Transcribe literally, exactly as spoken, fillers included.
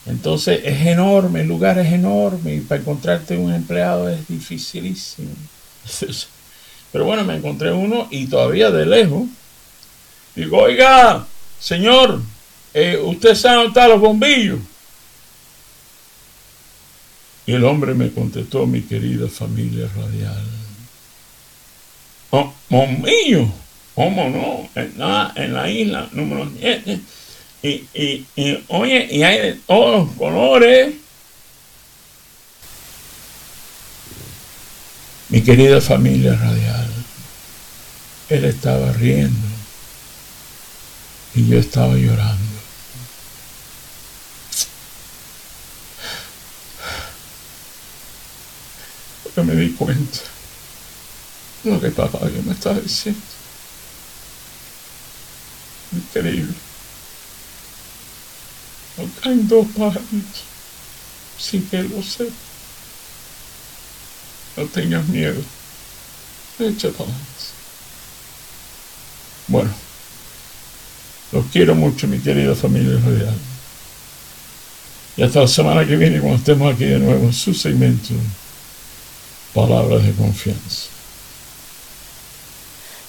Entonces es enorme, el lugar es enorme y para encontrarte un empleado es dificilísimo. Pero bueno, me encontré uno y todavía de lejos. Digo, oiga, señor, eh, ¿usted sabe dónde están los bombillos? Y el hombre me contestó, mi querida familia radial. Oh, bombillos, ¿cómo no? En la, en la isla número siete. Y, y, y, oye, y hay de todos los colores. Mi querida familia radial, él estaba riendo y yo estaba llorando. Porque me di cuenta de lo que papá Dios me estaba diciendo. Increíble. No caen dos pájaros sin que él lo sepa. No tengas miedo. Echa para adelante. Bueno, los quiero mucho, mi querida familia radial. Y hasta la semana que viene, cuando estemos aquí de nuevo en su segmento Palabras de Confianza.